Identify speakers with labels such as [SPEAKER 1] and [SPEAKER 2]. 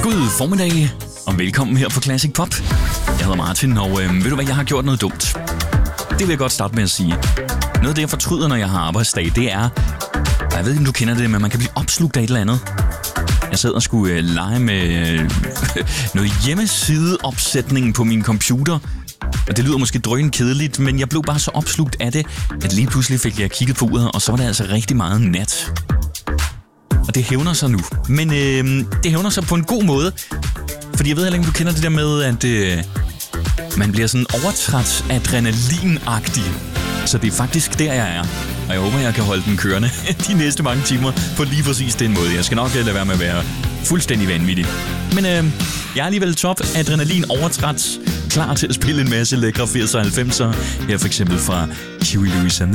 [SPEAKER 1] God formiddag, og velkommen her på Classic Pop. Jeg hedder Martin, og ved du hvad, jeg har gjort noget dumt. Det vil jeg godt starte med at sige. Noget af det, jeg fortryder, når jeg har arbejdsdag, det er, og jeg ved ikke, om du kender det, men man kan blive opslugt af et eller andet. Jeg sad og skulle lege med noget hjemmesideopsætning på min computer. Og det lyder måske drøn kedeligt, men jeg blev bare så opslugt af det, at lige pludselig fik jeg kigget på uret, og så var det altså rigtig meget nat. Og det hævner sig nu. Men det hævner sig på en god måde. Fordi jeg ved heller ikke, om du kender det der med, at man bliver sådan overtræt adrenalinagtig. Så det er faktisk der, jeg er. Og jeg håber, jeg kan holde den kørende de næste mange timer på lige præcis den måde. Jeg skal nok lade være med at være fuldstændig vanvittig. Men jeg er alligevel top adrenalin overtræt. Klar til at spille en masse lækre 80'er og 90'er. Her for eksempel fra Huey Lewis and